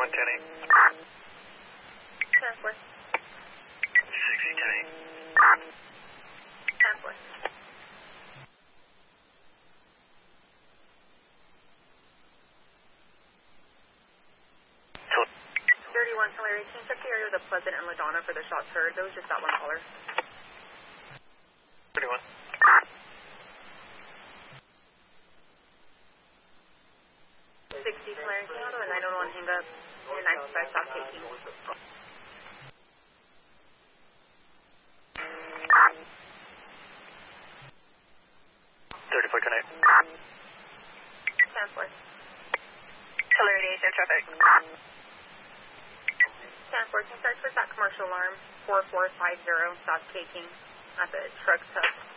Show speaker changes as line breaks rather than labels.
10-4.
60-10.
10-4. 31 Tulare, can you check the area of the Pleasant and LaDonna for the shots heard? There was just that one caller.
31.
60 Tulare, can you go to the 901 hang up? Your 965 stop taking.
34 connect.
10-4.
Tulare to Air traffic.
10-4, can you search for that commercial alarm 4450 stop taking at the truck hub?